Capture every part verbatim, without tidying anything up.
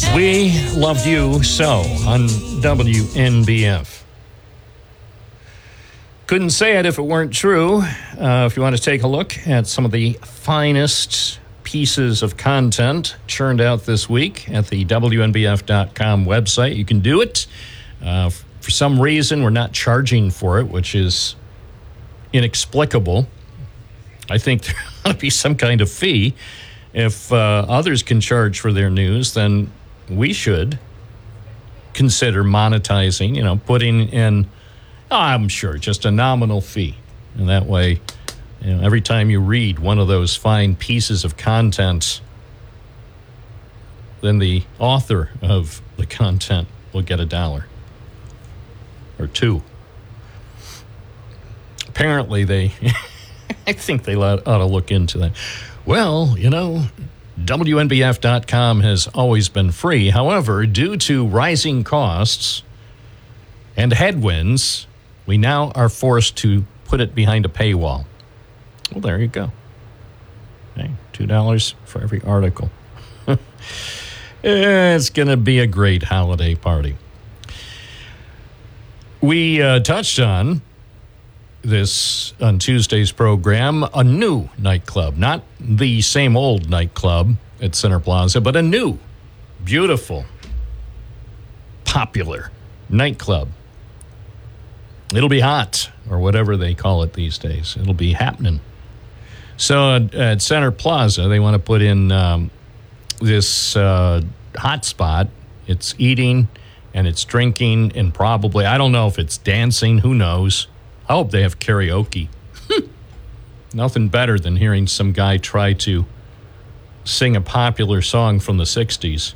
We love you so on W N B F. Couldn't say it if it weren't true. Uh, if you want to take a look at some of the finest pieces of content churned out this week at the W N B F dot com website, you can do it. Uh, for some reason, we're not charging for it, which is inexplicable. I think there ought to be some kind of fee. If uh, others can charge for their news, then we should consider monetizing, you know, putting in, I'm sure, just a nominal fee. And that way, you know, every time you read one of those fine pieces of content, then the author of the content will get a dollar or two. Apparently, they, I think they ought to look into that. Well, you know, W N B F dot com has always been free. However, due to rising costs and headwinds, we now are forced to put it behind a paywall. Well, there you go. Okay, two dollars for every article. It's going to be a great holiday party. We uh, touched on this on Tuesday's program, a new nightclub, not the same old nightclub at Center Plaza, but a new, beautiful, popular nightclub. It'll be hot, or whatever they call it these days. It'll be happening. So at, at Center Plaza, they want to put in um, this uh, hot spot. It's eating and it's drinking and probably, I don't know if it's dancing, who knows. I hope they have karaoke. Nothing better than hearing some guy try to sing a popular song from the sixties.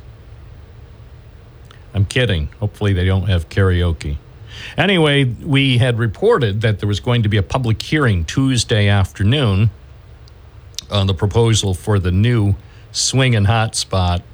I'm kidding. Hopefully they don't have karaoke. Anyway, we had reported that there was going to be a public hearing Tuesday afternoon on the proposal for the new swinging hot spot